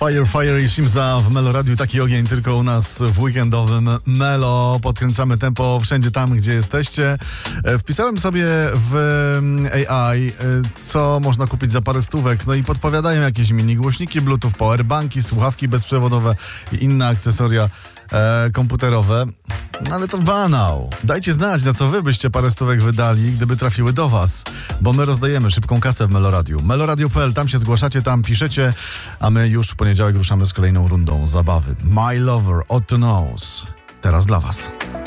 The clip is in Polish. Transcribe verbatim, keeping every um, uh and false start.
Fire, Fire i Shimza w Melo Radiu. Taki ogień tylko u nas w weekendowym Melo. Podkręcamy tempo wszędzie tam, gdzie jesteście. Wpisałem sobie w A I, co można kupić za parę stówek. No i podpowiadają jakieś mini głośniki Bluetooth, powerbanki, słuchawki bezprzewodowe i inne akcesoria e, komputerowe. No ale to banał. Dajcie znać, na co wy byście parę stówek wydali, gdyby trafiły do was. Bo my rozdajemy szybką kasę w Melo Radiu. meloradio kropka p l, tam się zgłaszacie, tam piszecie, a my już w poniedziałek ruszamy z kolejną rundą zabawy. My Lover, Otto Knows. Teraz dla was.